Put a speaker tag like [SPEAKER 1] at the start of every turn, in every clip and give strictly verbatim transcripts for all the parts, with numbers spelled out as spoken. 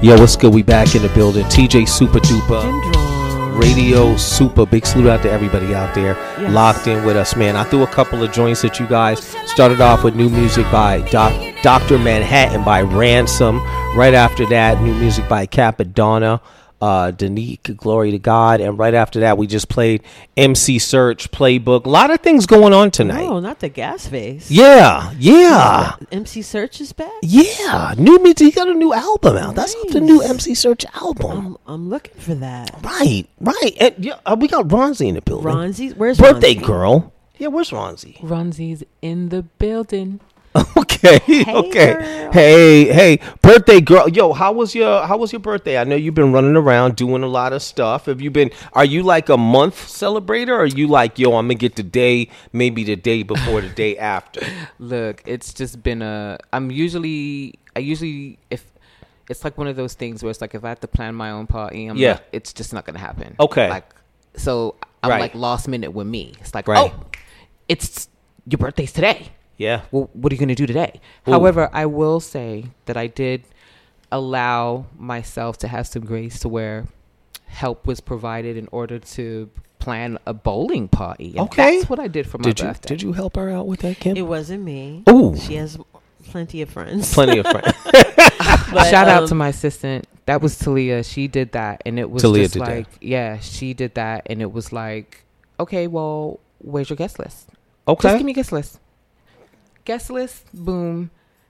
[SPEAKER 1] Yo, what's good? We back in the building. T J Super Duper, Radio Super. Big salute out to everybody out there yes. locked in with us, man. I threw a couple of joints at you guys. Started off with new music by Doc, Doctor Manhattan by Ransom. Right after that, new music by Capadonna. Uh, Danique, Glory to God. And right after that, we just played M C Search, Playbook. A lot of things going on tonight.
[SPEAKER 2] Oh, not the gas face.
[SPEAKER 1] Yeah, yeah.
[SPEAKER 2] M C Search is back?
[SPEAKER 1] Yeah. New music. He got a new album out. Nice. That's the new M C Search album.
[SPEAKER 2] I'm, I'm looking for that.
[SPEAKER 1] Right, right. And yeah, uh, we got Ronzi in the building.
[SPEAKER 2] Ronzi? Where's
[SPEAKER 1] Birthday
[SPEAKER 2] Ronzi?
[SPEAKER 1] girl. Yeah, where's Ronzi?
[SPEAKER 3] Ronzi's in the building.
[SPEAKER 1] Okay,
[SPEAKER 2] hey
[SPEAKER 1] okay.
[SPEAKER 2] Girl.
[SPEAKER 1] Hey, hey, birthday girl. Yo, how was your how was your birthday? I know you've been running around doing a lot of stuff. Have you been are you like a month celebrator, or are you like, yo, I'm gonna get the day, maybe the day before the day after?
[SPEAKER 3] Look, it's just been a I'm usually I usually if it's like one of those things where it's like if I have to plan my own party, I'm
[SPEAKER 1] yeah.
[SPEAKER 3] not, it's just not gonna happen.
[SPEAKER 1] Okay.
[SPEAKER 3] Like so I'm
[SPEAKER 1] right.
[SPEAKER 3] like last minute with me. It's like,
[SPEAKER 1] right.
[SPEAKER 3] oh, it's your birthday's today.
[SPEAKER 1] Yeah.
[SPEAKER 3] Well, what are you going to do today?
[SPEAKER 1] Ooh.
[SPEAKER 3] However, I will say that I did allow myself to have some grace to where help was provided in order to plan a bowling party. And
[SPEAKER 1] okay.
[SPEAKER 3] That's what I did for my
[SPEAKER 1] did you,
[SPEAKER 3] birthday.
[SPEAKER 1] Did you help her out with that, Kim?
[SPEAKER 2] It wasn't me.
[SPEAKER 1] Ooh.
[SPEAKER 2] She has plenty of friends.
[SPEAKER 1] Plenty of friends.
[SPEAKER 3] But, Shout um, out to my assistant. That was Talia. She did that. And it was
[SPEAKER 1] Talia
[SPEAKER 3] just
[SPEAKER 1] did
[SPEAKER 3] like,
[SPEAKER 1] that.
[SPEAKER 3] yeah, she did that. And it was like, okay, well, where's your guest list?
[SPEAKER 1] Okay.
[SPEAKER 3] Just give me a guest list. Guest list, boom,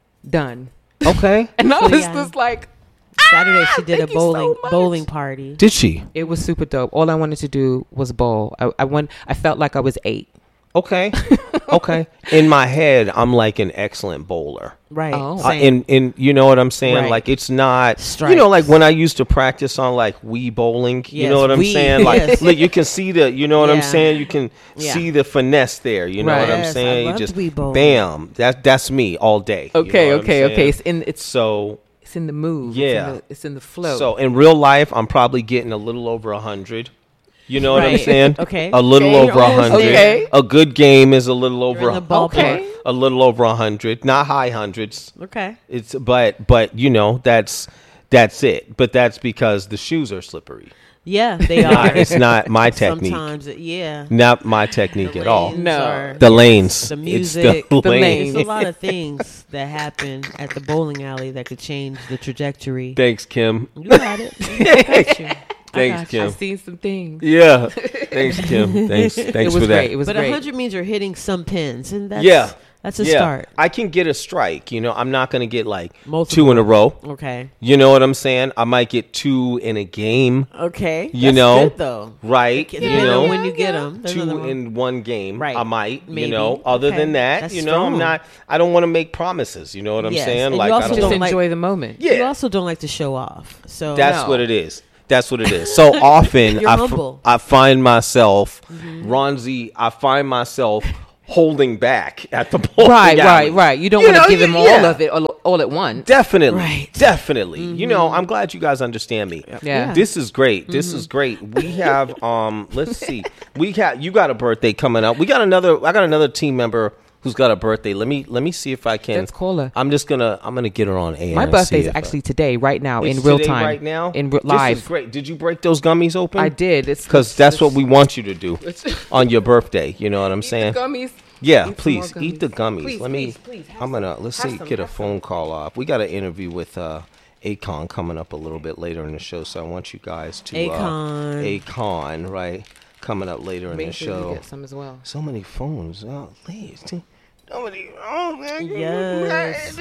[SPEAKER 3] done.
[SPEAKER 1] Okay.
[SPEAKER 3] And I
[SPEAKER 2] So,
[SPEAKER 3] was
[SPEAKER 2] yeah.
[SPEAKER 3] just like,
[SPEAKER 2] Saturday she did a
[SPEAKER 3] thank you
[SPEAKER 2] bowling
[SPEAKER 3] so much.
[SPEAKER 2] bowling party.
[SPEAKER 1] Did she?
[SPEAKER 3] It was super dope. All I wanted to do was bowl. I, I went. I felt like I was eight.
[SPEAKER 1] Okay. Okay. In my head, I'm like an excellent bowler.
[SPEAKER 2] Right.
[SPEAKER 3] Oh.
[SPEAKER 1] Uh, in in you know what I'm saying?
[SPEAKER 2] Right.
[SPEAKER 1] Like it's not
[SPEAKER 2] Strikes.
[SPEAKER 1] you know, like when I used to practice on like Wii bowling, you
[SPEAKER 2] Yes,
[SPEAKER 1] know what I'm
[SPEAKER 2] Wii,
[SPEAKER 1] saying? Like
[SPEAKER 2] yes.
[SPEAKER 1] look, you can see the you know what I'm
[SPEAKER 2] Yeah.
[SPEAKER 1] saying? You can
[SPEAKER 2] Yeah.
[SPEAKER 1] see the finesse there, you know
[SPEAKER 3] Right.
[SPEAKER 1] what I'm
[SPEAKER 2] Yes, I
[SPEAKER 1] saying? You
[SPEAKER 2] loved
[SPEAKER 1] just
[SPEAKER 2] Wii bowling.
[SPEAKER 1] bam. That that's me all day. you
[SPEAKER 3] Okay.
[SPEAKER 1] know what I'm
[SPEAKER 3] okay.
[SPEAKER 1] saying?
[SPEAKER 3] Okay. It's in. It's
[SPEAKER 1] So
[SPEAKER 3] it's in the move.
[SPEAKER 1] Yeah.
[SPEAKER 3] It's in the, it's in the flow.
[SPEAKER 1] so in real life, I'm probably getting a little over a hundred. You know what I'm
[SPEAKER 2] Right.
[SPEAKER 1] saying?
[SPEAKER 2] Okay.
[SPEAKER 1] A little
[SPEAKER 3] Okay,
[SPEAKER 1] over a
[SPEAKER 3] you're almost
[SPEAKER 1] hundred.
[SPEAKER 3] there.
[SPEAKER 1] A good game is a little over
[SPEAKER 2] You're in
[SPEAKER 1] a
[SPEAKER 2] the ballpark.
[SPEAKER 3] Okay.
[SPEAKER 1] a little over a hundred. Not high hundreds.
[SPEAKER 2] Okay.
[SPEAKER 1] It's but but you know that's that's it. But that's because the shoes are slippery.
[SPEAKER 2] Yeah, they
[SPEAKER 1] Not-
[SPEAKER 2] are.
[SPEAKER 1] it's not my technique.
[SPEAKER 2] Sometimes, it- yeah.
[SPEAKER 1] Not my technique
[SPEAKER 2] The
[SPEAKER 1] at all.
[SPEAKER 2] lanes
[SPEAKER 3] No.
[SPEAKER 2] are-
[SPEAKER 1] The lanes.
[SPEAKER 2] The
[SPEAKER 1] It's
[SPEAKER 2] music,
[SPEAKER 1] the,
[SPEAKER 3] the
[SPEAKER 1] lane.
[SPEAKER 3] lane.
[SPEAKER 2] There's a lot of things that happen at the bowling alley that could change the trajectory.
[SPEAKER 1] Thanks, Kim.
[SPEAKER 2] You got it. I got you.
[SPEAKER 1] Thanks,
[SPEAKER 2] got you.
[SPEAKER 1] Kim.
[SPEAKER 3] I've seen some things.
[SPEAKER 1] Yeah. Thanks, Kim. Thanks. Thanks
[SPEAKER 3] it was
[SPEAKER 1] for that.
[SPEAKER 3] great. It was
[SPEAKER 2] But
[SPEAKER 3] great.
[SPEAKER 2] one hundred means you're hitting some pins, and that's
[SPEAKER 1] Yeah.
[SPEAKER 2] that's a
[SPEAKER 1] yeah.
[SPEAKER 2] start.
[SPEAKER 1] I can get a strike. You know, I'm not going to get like
[SPEAKER 2] Multiple.
[SPEAKER 1] two in a row.
[SPEAKER 2] Okay.
[SPEAKER 1] You know what I'm saying? I might get two in a game.
[SPEAKER 2] Okay.
[SPEAKER 1] You
[SPEAKER 2] That's
[SPEAKER 1] know,
[SPEAKER 2] good, though.
[SPEAKER 1] right?
[SPEAKER 2] Yeah,
[SPEAKER 1] You
[SPEAKER 2] depending
[SPEAKER 1] know,
[SPEAKER 2] on when you get them.
[SPEAKER 1] two in one game.
[SPEAKER 2] Right.
[SPEAKER 1] I might.
[SPEAKER 2] Maybe.
[SPEAKER 1] You know, other
[SPEAKER 2] Okay.
[SPEAKER 1] than that,
[SPEAKER 2] That's
[SPEAKER 1] you know, I'm
[SPEAKER 2] strong.
[SPEAKER 1] not. I don't want to make promises. You know what I'm
[SPEAKER 2] Yes,
[SPEAKER 1] saying?
[SPEAKER 2] and you
[SPEAKER 1] Like
[SPEAKER 2] also
[SPEAKER 1] I don't.
[SPEAKER 3] Just
[SPEAKER 2] don't like-
[SPEAKER 3] enjoy the moment.
[SPEAKER 1] Yeah.
[SPEAKER 2] You also don't like to show off. So
[SPEAKER 1] That's
[SPEAKER 3] No.
[SPEAKER 1] what it is. That's what it is. So often
[SPEAKER 2] You're
[SPEAKER 1] I, f-
[SPEAKER 2] humble.
[SPEAKER 1] I find myself,
[SPEAKER 2] Mm-hmm.
[SPEAKER 1] Ronzi, I find myself holding back at the bowling
[SPEAKER 3] Right.
[SPEAKER 1] alley.
[SPEAKER 3] Right. Right. You don't
[SPEAKER 1] You
[SPEAKER 3] want
[SPEAKER 1] know,
[SPEAKER 3] to give him
[SPEAKER 1] yeah.
[SPEAKER 3] all of it all, all at once.
[SPEAKER 1] Definitely.
[SPEAKER 2] Right.
[SPEAKER 1] Definitely. You know, I'm glad you guys understand me.
[SPEAKER 3] Yeah.
[SPEAKER 1] This is great. This is great. We have um let's see. We have you got a birthday coming up. We got another I got another team member who's got a birthday. Let me let me see if I can
[SPEAKER 3] Let's call her.
[SPEAKER 1] I'm just gonna I'm gonna get her on air.
[SPEAKER 3] My
[SPEAKER 1] and
[SPEAKER 3] birthday's
[SPEAKER 1] see if I-
[SPEAKER 3] actually today, right now,
[SPEAKER 1] It's
[SPEAKER 3] in real
[SPEAKER 1] today
[SPEAKER 3] time.
[SPEAKER 1] right now.
[SPEAKER 3] in re-
[SPEAKER 1] This
[SPEAKER 3] live.
[SPEAKER 1] is great. Did you break those gummies open?
[SPEAKER 3] I did. It's
[SPEAKER 1] Because that's what we want you to do
[SPEAKER 3] Let's-
[SPEAKER 1] on your birthday. You know what I'm saying?
[SPEAKER 3] gummies.
[SPEAKER 1] Yeah,
[SPEAKER 3] Eat some
[SPEAKER 1] please
[SPEAKER 3] more
[SPEAKER 1] eat the gummies.
[SPEAKER 3] Please,
[SPEAKER 1] Let me.
[SPEAKER 3] please, please, have
[SPEAKER 1] I'm gonna let's
[SPEAKER 3] Have
[SPEAKER 1] see.
[SPEAKER 3] some,
[SPEAKER 1] Get a
[SPEAKER 3] have
[SPEAKER 1] phone call off. We got an interview with uh, Akon coming up a little bit later in the show, so I want you guys to
[SPEAKER 2] Akon.
[SPEAKER 1] Uh, Akon, right? Coming up later in
[SPEAKER 3] Make
[SPEAKER 1] the
[SPEAKER 3] sure you
[SPEAKER 1] show.
[SPEAKER 3] get some as well.
[SPEAKER 1] So many phones. Oh, please. So many. Oh, man.
[SPEAKER 2] Yes.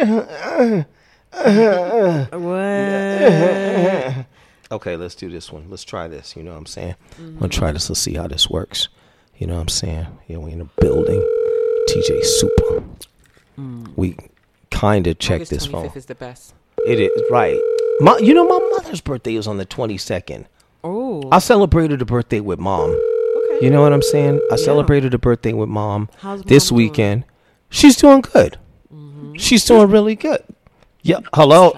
[SPEAKER 2] What?
[SPEAKER 1] Okay, let's do this one. Let's try this. You know what I'm saying? I'm gonna try this. Let's see how this works. You know what I'm saying? Yeah, we in the building. T J Super. We kind of check
[SPEAKER 3] August
[SPEAKER 1] this phone.
[SPEAKER 3] twenty-fifth is the best.
[SPEAKER 1] It is right. My, you know, my mother's birthday is on the twenty-second.
[SPEAKER 2] Oh.
[SPEAKER 1] I celebrated a birthday with mom.
[SPEAKER 2] Okay.
[SPEAKER 1] You know what I'm saying? I
[SPEAKER 2] Yeah.
[SPEAKER 1] celebrated a birthday with mom
[SPEAKER 2] How's
[SPEAKER 1] this
[SPEAKER 2] mom doing?
[SPEAKER 1] weekend. She's doing good. She's doing really good. Yeah. Hello.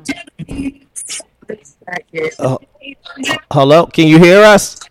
[SPEAKER 1] Uh, hello. Can you hear us?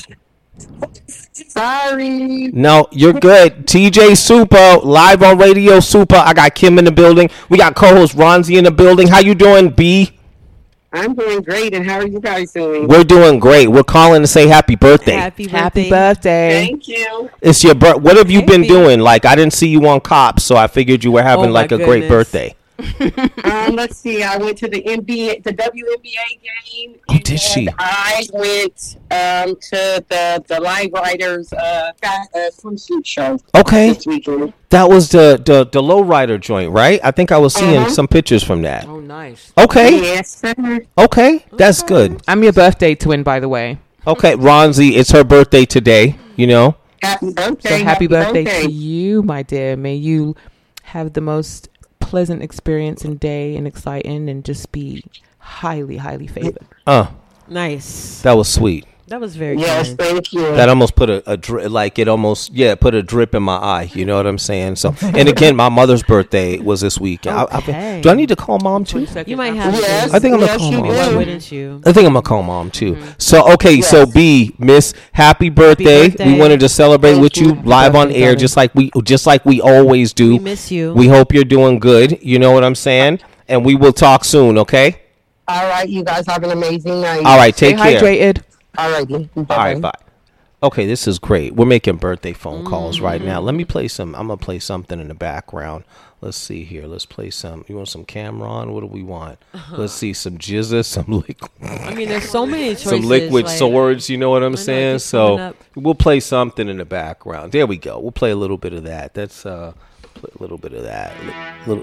[SPEAKER 4] Sorry.
[SPEAKER 1] No, you're good. T J Super, live on Radio Super. I got Kim in the building. We got co-host Ronzi in the building. How you doing, B?
[SPEAKER 4] I'm doing great, and how are you guys doing?
[SPEAKER 1] We're doing great. We're calling to say happy birthday.
[SPEAKER 2] Happy birthday.
[SPEAKER 3] Happy birthday.
[SPEAKER 4] Thank you.
[SPEAKER 1] It's your bir- What have you been
[SPEAKER 2] Happy.
[SPEAKER 1] doing? Like, I didn't see you on Cops, so I figured you were having
[SPEAKER 2] Oh, my
[SPEAKER 1] like a great
[SPEAKER 2] goodness.
[SPEAKER 1] birthday.
[SPEAKER 4] Um, let's see. I went to the N B A, the W N B A game.
[SPEAKER 1] Oh, did
[SPEAKER 4] and
[SPEAKER 1] she?
[SPEAKER 4] I went um, to the the Live Riders uh, fa- uh, swimsuit show
[SPEAKER 1] Okay,
[SPEAKER 4] this weekend.
[SPEAKER 1] that was the the the lowrider joint, right? I think I was seeing
[SPEAKER 4] Uh-huh.
[SPEAKER 1] some pictures from that.
[SPEAKER 3] Oh, nice.
[SPEAKER 1] Okay,
[SPEAKER 4] Yes, sir.
[SPEAKER 1] okay, that's good.
[SPEAKER 3] I'm your birthday twin, by the way.
[SPEAKER 1] Okay, Ronzi, it's her birthday today. You know.
[SPEAKER 4] Happy
[SPEAKER 3] So
[SPEAKER 4] birthday!
[SPEAKER 3] happy birthday to you, my dear. May you have the most pleasant experience and day and exciting and just be highly, highly favored.
[SPEAKER 1] Uh,
[SPEAKER 2] Nice.
[SPEAKER 1] that was sweet.
[SPEAKER 2] That was very
[SPEAKER 4] Yes,
[SPEAKER 2] kind.
[SPEAKER 4] thank you.
[SPEAKER 1] That almost put a, a dri- like it almost yeah put a drip in my eye. You know what I'm saying? So and again, my mother's birthday was this week. I, I,
[SPEAKER 2] Okay.
[SPEAKER 1] do I need to call mom too?
[SPEAKER 2] You might have
[SPEAKER 4] Yes,
[SPEAKER 2] to.
[SPEAKER 1] I think I'm gonna
[SPEAKER 4] yes,
[SPEAKER 1] call
[SPEAKER 4] you
[SPEAKER 1] mom.
[SPEAKER 2] Why
[SPEAKER 4] do.
[SPEAKER 2] wouldn't you?
[SPEAKER 1] I think I'm gonna call mom too. So okay, so
[SPEAKER 4] Yes.
[SPEAKER 1] B, Miss, happy birthday.
[SPEAKER 2] birthday.
[SPEAKER 1] We wanted to celebrate
[SPEAKER 4] Thank
[SPEAKER 1] with you
[SPEAKER 4] you.
[SPEAKER 3] Happy
[SPEAKER 1] live on
[SPEAKER 3] birthday,
[SPEAKER 1] air,
[SPEAKER 3] darling.
[SPEAKER 1] just like we just like we always do.
[SPEAKER 2] We miss you.
[SPEAKER 1] We hope you're doing good. You know what I'm saying? And we will talk soon. Okay.
[SPEAKER 4] All right, you guys have an amazing night.
[SPEAKER 1] All right.
[SPEAKER 3] Stay
[SPEAKER 1] Take care.
[SPEAKER 3] hydrated.
[SPEAKER 4] All righty.
[SPEAKER 1] All right. Bye. Okay, this is great. We're making birthday phone calls right now. Let me play some. I'm gonna play something in the background. Let's see here. Let's play some. You want some Cameron? What do we want? Let's see some jizzes, some liquid,
[SPEAKER 2] I mean, there's so many choices.
[SPEAKER 1] some liquid
[SPEAKER 2] like,
[SPEAKER 1] swords. You know what I'm
[SPEAKER 2] why not
[SPEAKER 1] saying?
[SPEAKER 2] just coming
[SPEAKER 1] So
[SPEAKER 2] up?
[SPEAKER 1] we'll play something in the background. There we go. We'll play a little bit of that. That's uh, play a little bit of that. Little,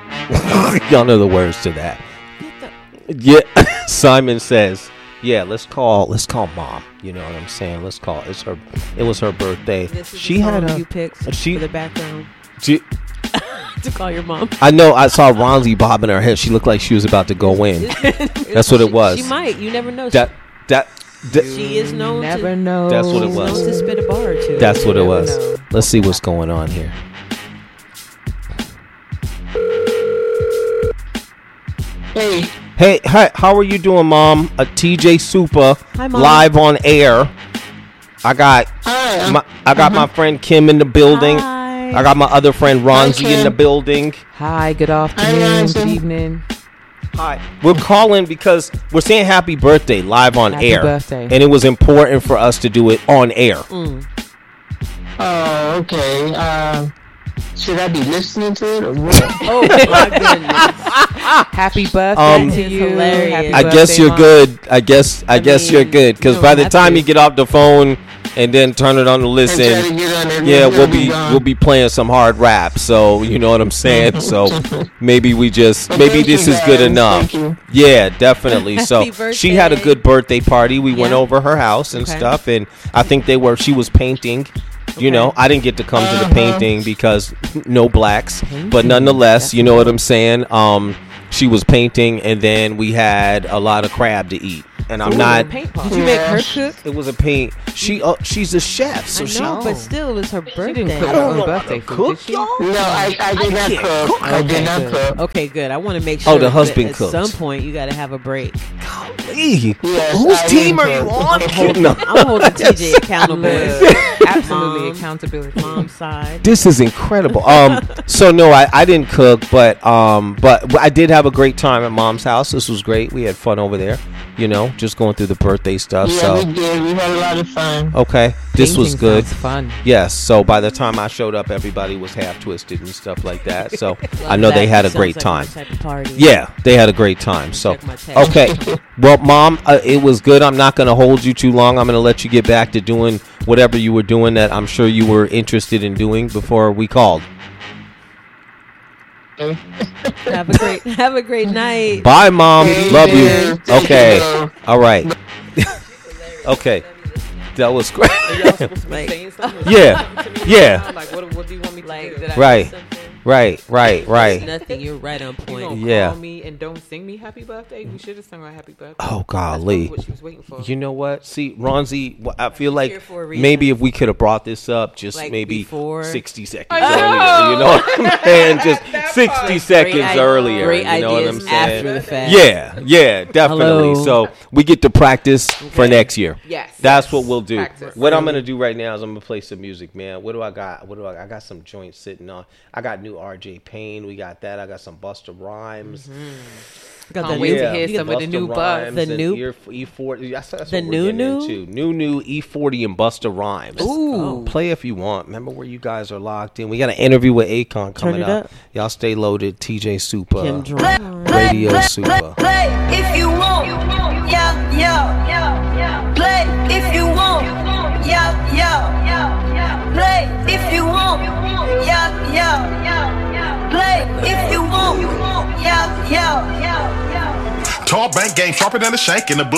[SPEAKER 1] y'all know the words to that. Yeah, Simon says. Yeah, let's call. Let's call mom. You know what I'm saying? Let's call. It's her. It was her birthday.
[SPEAKER 2] This is
[SPEAKER 1] She
[SPEAKER 2] the
[SPEAKER 1] had
[SPEAKER 2] song
[SPEAKER 1] a.
[SPEAKER 2] you picked
[SPEAKER 1] she-
[SPEAKER 2] for the background
[SPEAKER 1] She,
[SPEAKER 2] to call your mom.
[SPEAKER 1] I know. I saw Ronzi bobbing her head. She looked like she was about to go in. That's what it was.
[SPEAKER 2] She might. You never know.
[SPEAKER 1] That. That. that
[SPEAKER 2] she is known
[SPEAKER 3] Never
[SPEAKER 2] to.
[SPEAKER 3] know.
[SPEAKER 1] That's what it
[SPEAKER 2] she's
[SPEAKER 1] was.
[SPEAKER 2] known to spit a bar or two.
[SPEAKER 1] that's what it
[SPEAKER 3] never
[SPEAKER 1] was.
[SPEAKER 3] know.
[SPEAKER 1] Let's see what's going on here.
[SPEAKER 4] Hey,
[SPEAKER 1] Hey, hi, how are you doing, Mom? A T J Super
[SPEAKER 2] Hi, Mom.
[SPEAKER 1] live on air. I got
[SPEAKER 4] hi.
[SPEAKER 1] my I got my friend Kim in the building.
[SPEAKER 2] Hi.
[SPEAKER 1] I got my other friend Ronzi in
[SPEAKER 4] Kim.
[SPEAKER 1] the building.
[SPEAKER 3] Hi, good afternoon,
[SPEAKER 4] Ronzi.
[SPEAKER 3] good evening.
[SPEAKER 1] Hi. We're calling because we're saying happy birthday live on
[SPEAKER 3] Happy
[SPEAKER 1] air.
[SPEAKER 3] birthday.
[SPEAKER 1] And it was important for us to do it on air.
[SPEAKER 2] Mm.
[SPEAKER 4] Oh, okay. Uh, should I be listening to it or what?
[SPEAKER 2] Oh my goodness.
[SPEAKER 3] Happy birthday
[SPEAKER 1] Um,
[SPEAKER 3] to
[SPEAKER 2] That is
[SPEAKER 3] you.
[SPEAKER 2] hilarious.
[SPEAKER 3] Happy
[SPEAKER 1] I guess
[SPEAKER 3] birthday,
[SPEAKER 1] you're
[SPEAKER 3] Mom.
[SPEAKER 1] good. I guess I,
[SPEAKER 2] I
[SPEAKER 1] guess you're
[SPEAKER 2] mean,
[SPEAKER 1] good because
[SPEAKER 2] you
[SPEAKER 1] by
[SPEAKER 2] don't
[SPEAKER 1] the
[SPEAKER 2] have
[SPEAKER 1] time
[SPEAKER 2] to.
[SPEAKER 1] you get off the phone and then turn it on to
[SPEAKER 4] I'm
[SPEAKER 1] listen,
[SPEAKER 4] trying to get on there.
[SPEAKER 1] yeah,
[SPEAKER 4] It's
[SPEAKER 1] we'll
[SPEAKER 4] gonna
[SPEAKER 1] be
[SPEAKER 4] gone.
[SPEAKER 1] we'll be playing some hard rap. So you know what I'm saying. So maybe we just maybe
[SPEAKER 4] Thank
[SPEAKER 1] this
[SPEAKER 4] you,
[SPEAKER 1] is good
[SPEAKER 4] guys.
[SPEAKER 1] enough.
[SPEAKER 4] Thank you.
[SPEAKER 1] Yeah, definitely. So
[SPEAKER 2] Happy
[SPEAKER 1] she had a
[SPEAKER 2] birthday.
[SPEAKER 1] good birthday party. We went
[SPEAKER 2] Yeah.
[SPEAKER 1] over her house and
[SPEAKER 2] Okay.
[SPEAKER 1] stuff, and I think they were. She was painting. You
[SPEAKER 2] Okay.
[SPEAKER 1] know, I didn't get to come to the
[SPEAKER 4] Uh-huh.
[SPEAKER 1] painting because no blacks, but nonetheless, you know what I'm saying. Um, she was painting, and then we had a lot of crab to eat. And I'm
[SPEAKER 3] Ooh,
[SPEAKER 1] not.
[SPEAKER 3] paint
[SPEAKER 2] Did
[SPEAKER 3] party.
[SPEAKER 2] you make her
[SPEAKER 4] Yes.
[SPEAKER 2] cook?
[SPEAKER 1] It was a paint. She uh, she's a chef, so
[SPEAKER 2] I
[SPEAKER 1] she.
[SPEAKER 2] know,
[SPEAKER 3] Oh.
[SPEAKER 2] but still, it was her
[SPEAKER 3] She didn't
[SPEAKER 2] birthday.
[SPEAKER 3] cook
[SPEAKER 1] I
[SPEAKER 3] her
[SPEAKER 1] don't
[SPEAKER 3] own
[SPEAKER 1] know how
[SPEAKER 3] birthday
[SPEAKER 1] to
[SPEAKER 3] food,
[SPEAKER 1] cook,
[SPEAKER 3] did she?
[SPEAKER 1] y'all.
[SPEAKER 4] No, I, I did not
[SPEAKER 1] can't
[SPEAKER 4] cook.
[SPEAKER 1] cook.
[SPEAKER 4] I did not
[SPEAKER 3] good.
[SPEAKER 4] cook.
[SPEAKER 2] Okay, good. I want to make sure.
[SPEAKER 1] Oh, the
[SPEAKER 2] that
[SPEAKER 1] husband
[SPEAKER 2] at
[SPEAKER 1] cooked.
[SPEAKER 2] some point, you got to have a break.
[SPEAKER 1] Golly.
[SPEAKER 4] Yes,
[SPEAKER 1] Whose
[SPEAKER 4] I
[SPEAKER 1] team
[SPEAKER 4] did
[SPEAKER 1] are you
[SPEAKER 4] cook.
[SPEAKER 1] on? No.
[SPEAKER 2] I'm holding T J accountable.
[SPEAKER 3] Look, Absolutely
[SPEAKER 2] Mom.
[SPEAKER 3] accountability.
[SPEAKER 2] Mom's side.
[SPEAKER 1] This is incredible. Um, so no, I, I didn't cook, but um, but I did have a great time at Mom's house. This was great. We had fun over there. You know, just going through the birthday stuff.
[SPEAKER 4] Yeah,
[SPEAKER 1] so
[SPEAKER 4] we did. We had a lot of fun.
[SPEAKER 1] okay, this was
[SPEAKER 3] Painting
[SPEAKER 1] good.
[SPEAKER 3] sounds fun.
[SPEAKER 1] Yes. So by the time I showed up, everybody was half twisted and stuff like that. So I
[SPEAKER 2] Love
[SPEAKER 1] know
[SPEAKER 2] that.
[SPEAKER 1] they had a
[SPEAKER 2] Sounds
[SPEAKER 1] great
[SPEAKER 2] like
[SPEAKER 1] time.
[SPEAKER 2] my type of party.
[SPEAKER 1] Yeah, they had a great time. So
[SPEAKER 2] Check my text.
[SPEAKER 1] okay, well, Mom, uh, it was good. I'm not going to hold you too long. I'm going to let you get back to doing whatever you were doing that I'm sure you were interested in doing before we called.
[SPEAKER 2] Have a great, have a great night.
[SPEAKER 1] Bye, Mom.
[SPEAKER 4] Thank
[SPEAKER 1] Love
[SPEAKER 4] you.
[SPEAKER 1] you.
[SPEAKER 4] Thank
[SPEAKER 1] Okay.
[SPEAKER 4] you.
[SPEAKER 1] All right. Okay. That was great.
[SPEAKER 2] Like,
[SPEAKER 1] Yeah. Yeah.
[SPEAKER 3] Like, what, what do you want me to
[SPEAKER 2] like,
[SPEAKER 3] do?
[SPEAKER 2] did I
[SPEAKER 1] Right.
[SPEAKER 2] miss something?
[SPEAKER 1] Right. Right. Right.
[SPEAKER 2] Nothing. You're right on
[SPEAKER 3] You
[SPEAKER 2] point.
[SPEAKER 3] gonna
[SPEAKER 1] Yeah.
[SPEAKER 3] call me and don't sing me happy birthday? We should have sung her happy birthday.
[SPEAKER 1] Oh,
[SPEAKER 3] That's
[SPEAKER 1] golly.
[SPEAKER 3] what she was waiting for.
[SPEAKER 1] You know what? See, Ronzi, wh- I feel like
[SPEAKER 2] here for a reason.
[SPEAKER 1] maybe if we could have brought this up just
[SPEAKER 2] Like
[SPEAKER 1] maybe
[SPEAKER 2] before.
[SPEAKER 1] sixty seconds
[SPEAKER 3] I know.
[SPEAKER 1] earlier. You know what I'm saying? Just
[SPEAKER 3] That
[SPEAKER 1] sixty
[SPEAKER 3] part.
[SPEAKER 1] seconds
[SPEAKER 2] Great i-
[SPEAKER 1] earlier.
[SPEAKER 2] Great
[SPEAKER 1] you know what I'm
[SPEAKER 2] ideas
[SPEAKER 1] saying?
[SPEAKER 2] after the fact.
[SPEAKER 1] Yeah, yeah, definitely.
[SPEAKER 2] Hello.
[SPEAKER 1] So we get to practice for
[SPEAKER 2] Okay.
[SPEAKER 1] next year.
[SPEAKER 3] Yes.
[SPEAKER 1] That's
[SPEAKER 3] yes.
[SPEAKER 1] what we'll do.
[SPEAKER 3] Practice.
[SPEAKER 1] What I'm gonna do right now is I'm gonna play some music, man. What do I got? What do I? I got some joints sitting on. I got new R J Payne. We got that. I got some Busta Rhymes.
[SPEAKER 2] got
[SPEAKER 3] Can't
[SPEAKER 2] the
[SPEAKER 3] wait
[SPEAKER 2] new-
[SPEAKER 3] to hear
[SPEAKER 2] you
[SPEAKER 3] some
[SPEAKER 2] got
[SPEAKER 3] of the new buff.
[SPEAKER 1] Rhymes
[SPEAKER 2] The
[SPEAKER 1] and
[SPEAKER 2] new-
[SPEAKER 1] Ear- E forty. That's, that's
[SPEAKER 2] The
[SPEAKER 1] what we're
[SPEAKER 2] new
[SPEAKER 1] getting
[SPEAKER 2] new?
[SPEAKER 1] into. New new E forty and Busta Rhymes.
[SPEAKER 3] Ooh.
[SPEAKER 1] Play if you want. Remember where you guys are locked in. We got an interview with Akon coming
[SPEAKER 2] it
[SPEAKER 1] up.
[SPEAKER 2] up.
[SPEAKER 1] Y'all stay loaded. T J Super.
[SPEAKER 2] Kim Drum.
[SPEAKER 1] Radio Super.
[SPEAKER 5] Play if you want. Yeah, yeah, yeah, yeah. Play if you want. Yeah, yeah, yeah, yeah. Play if you want. Yeah, yeah, yeah, yeah. Play if you want. Yeah, yeah, yeah, yeah.
[SPEAKER 6] Tall bank game sharper than a shank in the